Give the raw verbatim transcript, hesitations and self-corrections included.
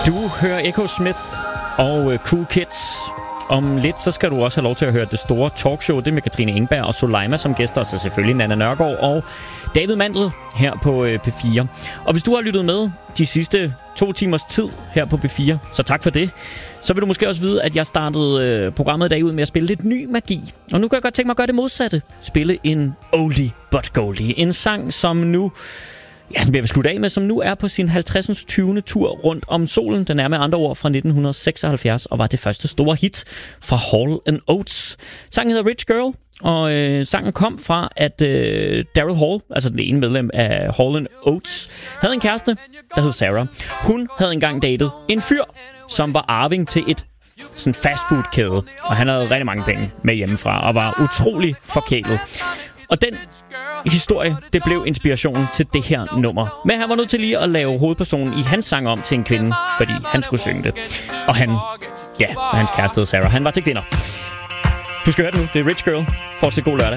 Du hører Echo Smith og uh, Cool Kids. Om lidt, så skal du også have lov til at høre det store talkshow. Det med Katrine Engberg og Soleima som gæster, og så selvfølgelig Nanna Nørgaard og David Mandel her på uh, P fire. Og hvis du har lyttet med de sidste to timers tid her på P fire, så tak for det. Så vil du måske også vide, at jeg startede uh, programmet i dag ud med at spille lidt ny magi. Og nu kan jeg godt tænke mig at gøre det modsatte. Spille en oldie but goldie. En sang, som nu... Ja, som jeg vil slutte af med, som nu er på sin halvtreds tyvende tur rundt om solen. Den er med andre ord fra nitten seksoghalvfjerds og var det første store hit fra Hall and Oates. Sangen hedder Rich Girl, og øh, sangen kom fra, at øh, Daryl Hall, altså den ene medlem af Hall and Oates, havde en kæreste, der hed Sarah. Hun havde engang datet en fyr, som var arving til et sådan fastfood-kæde, og han havde rigtig mange penge med hjemmefra, og var utrolig forkælet. Og den historie, det blev inspirationen til det her nummer. Men han var nødt til lige at lave hovedpersonen i hans sang om til en kvinde, fordi han skulle synge det. Og han, ja, hans kæreste Sarah, han var til kvinder. Du skal høre det nu. Det er Rich Girl. Fortsæt god lørdag.